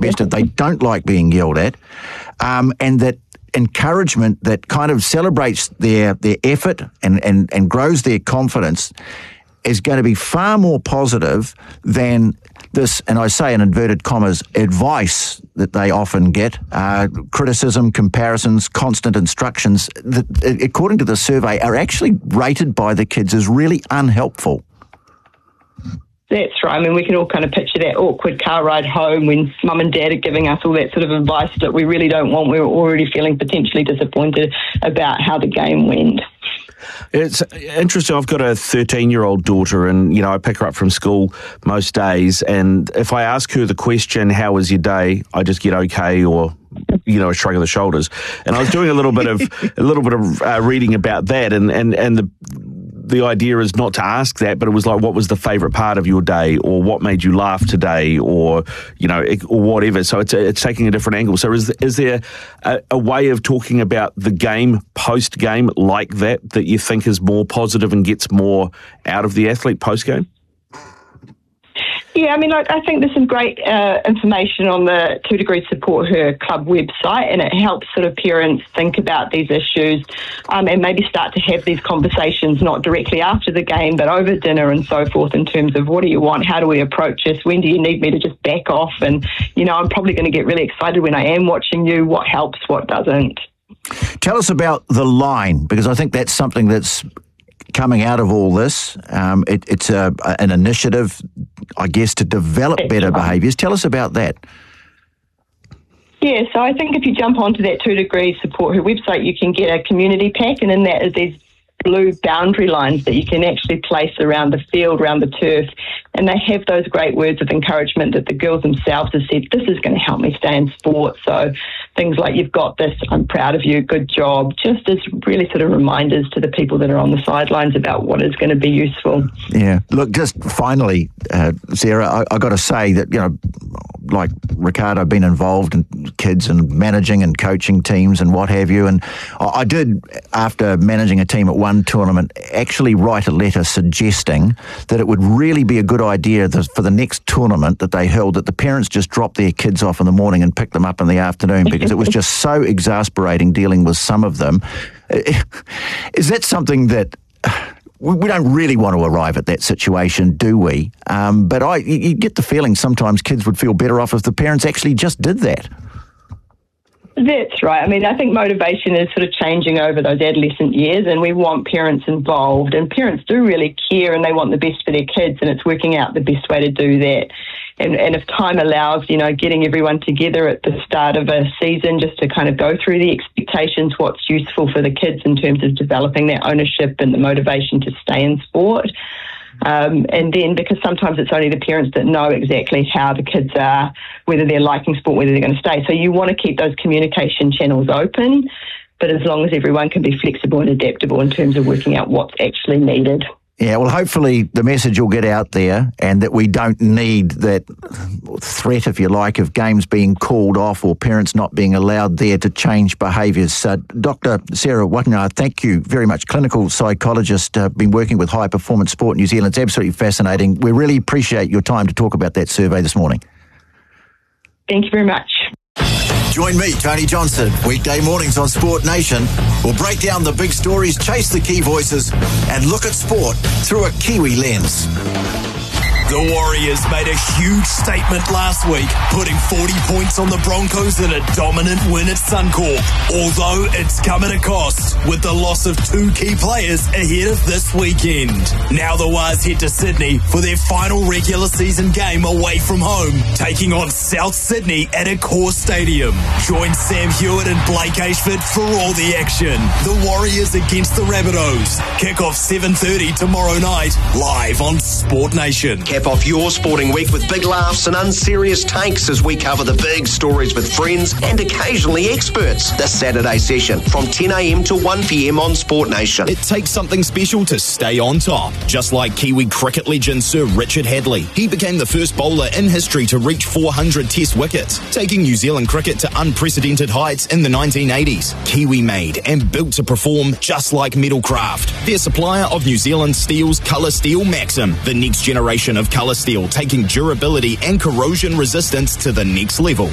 best of. They don't like being yelled at, and that encouragement that kind of celebrates their effort and grows their confidence is going to be far more positive than this, and I say in inverted commas, advice that they often get, criticism, comparisons, constant instructions, that, according to the survey, are actually rated by the kids as really unhelpful. That's right. I mean, we can all kind of picture that awkward car ride home when mum and dad are giving us all that sort of advice that we really don't want. We're already feeling potentially disappointed about how the game went. It's interesting. I've got a 13-year-old daughter, and, you know, I pick her up from school most days, and if I ask her the question, how was your day, I just get okay, or, you know, a shrug of the shoulders. And I was doing a little bit of reading about that, and the idea is not to ask that, but it was like, what was the favourite part of your day, or what made you laugh today, or, you know, or whatever. So it's taking a different angle. So is there a way of talking about the game post-game like that you think is more positive and gets more out of the athlete post-game? Yeah, I mean, I think there's some great information on the 2 Degrees Support Her Club website, and it helps sort of parents think about these issues and maybe start to have these conversations not directly after the game, but over dinner and so forth, in terms of what do you want, how do we approach this, when do you need me to just back off, and, you know, I'm probably going to get really excited when I am watching you, what helps, what doesn't. Tell us about the line, because I think that's something that's coming out of all this. It's an initiative, I guess, to develop better behaviours. Tell us about that. Yeah, so I think if you jump onto that 2 Degrees Support Her website, you can get a community pack, and in that is these blue boundary lines that you can actually place around the field, around the turf, and they have those great words of encouragement that the girls themselves have said, this is going to help me stay in sport. So things like, you've got this, I'm proud of you, good job, just as really sort of reminders to the people that are on the sidelines about what is going to be useful. Yeah. Look, just finally, Sarah, I got to say that, you know, like Ricardo, I've been involved in kids and managing and coaching teams and what have you, and I did, after managing a team at one tournament, actually write a letter suggesting that it would really be a good idea that for the next tournament that they held, that the parents just drop their kids off in the morning and pick them up in the afternoon, because it was just so exasperating dealing with some of them. Is that something that we don't really want to arrive at that situation, do we? But you get the feeling sometimes kids would feel better off if the parents actually just did that. That's right. I mean, I think motivation is sort of changing over those adolescent years, and we want parents involved, and parents do really care and they want the best for their kids, and it's working out the best way to do that. And if time allows, you know, getting everyone together at the start of a season just to kind of go through the expectations, what's useful for the kids in terms of developing their ownership and the motivation to stay in sport. And then, because sometimes it's only the parents that know exactly how the kids are, whether they're liking sport, whether they're going to stay. So you want to keep those communication channels open, but as long as everyone can be flexible and adaptable in terms of working out what's actually needed. Yeah, well, hopefully the message will get out there, and that we don't need that threat, if you like, of games being called off or parents not being allowed there to change behaviours. Dr. Sarah Watana, thank you very much. Clinical psychologist, been working with High Performance Sport New Zealand. It's absolutely fascinating. We really appreciate your time to talk about that survey this morning. Thank you very much. Join me, Tony Johnson, weekday mornings on Sport Nation. We'll break down the big stories, chase the key voices, and look at sport through a Kiwi lens. The Warriors made a huge statement last week, putting 40 points on the Broncos in a dominant win at Suncorp. Although it's come at a cost, with the loss of 2 key players ahead of this weekend. Now the Wars head to Sydney for their final regular season game away from home, taking on South Sydney at Accor Stadium. Join Sam Hewitt and Blake Ashford for all the action. The Warriors against the Rabbitohs. Kick-off 7:30 tomorrow night, live on Sport Nation. Cap off your sporting week with big laughs and unserious takes as we cover the big stories with friends and occasionally experts. This Saturday session from 10 a.m. to 1 p.m. on Sport Nation. It takes something special to stay on top, just like Kiwi cricket legend Sir Richard Hadley. He became the first bowler in history to reach 400 Test wickets, taking New Zealand cricket to unprecedented heights in the 1980s. Kiwi made and built to perform, just like Metalcraft. Their supplier of New Zealand Steel's Colour Steel Maxim, the next generation of colour steel, taking durability and corrosion resistance to the next level.